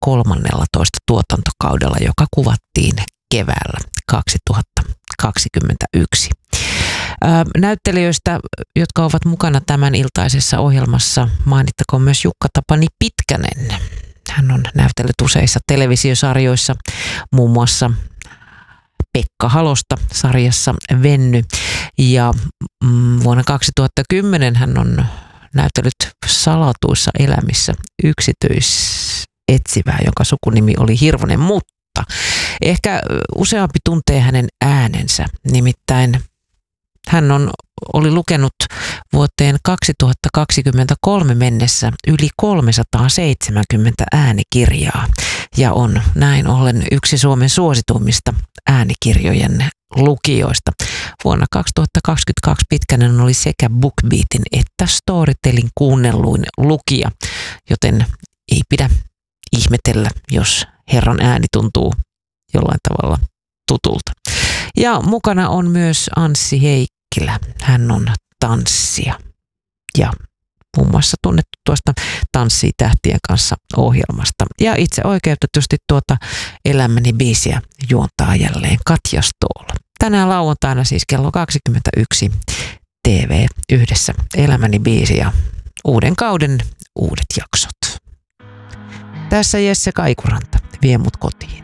13 tuotantokaudella, joka kuvattiin keväällä 2021. Näyttelijöistä, jotka ovat mukana tämän iltaisessa ohjelmassa, mainittakoon myös Jukka-Tapani Pitkänen. Hän on näytellyt useissa televisiosarjoissa, muun muassa Pekka Halosta sarjassa Venny. Ja vuonna 2010 hän on näytellyt Salatuissa elämissä yksityisetsivää, jonka sukunimi oli Hirvonen, mutta ehkä useampi tuntee hänen äänensä. Nimittäin hän oli lukenut vuoteen 2023 mennessä yli 370 äänikirjaa ja on näin ollen yksi Suomen suosituimmista äänikirjojen lukijoista. Vuonna 2022 Pitkänen oli sekä BookBeatin että Storytelin kuunnelluin lukija, joten ei pidä ihmetellä, jos herran ääni tuntuu jollain tavalla tutulta. Ja mukana on myös Anssi Heikkilä. Hän on tanssija ja muun muassa tunnettu tuosta Tanssii tähtien kanssa -ohjelmasta. Ja itse oikeutetusti tuota Elämäni biisiä juontaa jälleen Katja Stoll. Tänään lauantaina siis kello 21 TV Yhdessä Elämäni biisi ja uuden kauden uudet jaksot. Tässä Jesse Kaikuranta, Vie mut kotiin.